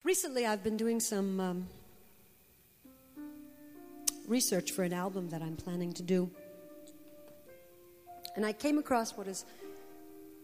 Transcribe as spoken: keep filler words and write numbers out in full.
Recently, I've been doing some um, research for an album that I'm planning to do. And I came across what is